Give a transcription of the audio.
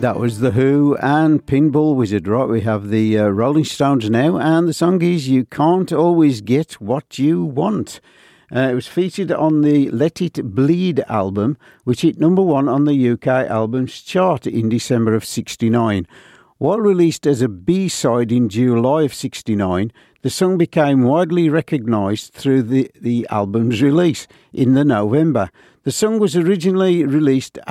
That was The Who and Pinball Wizard. Right, we have the Rolling Stones now, and the song is You Can't Always Get What You Want. It was featured on the Let It Bleed album, which hit number one on the UK albums chart in December of '69. While released as a B-side in July of '69, the song became widely recognised through the album's release in the November. The song was originally released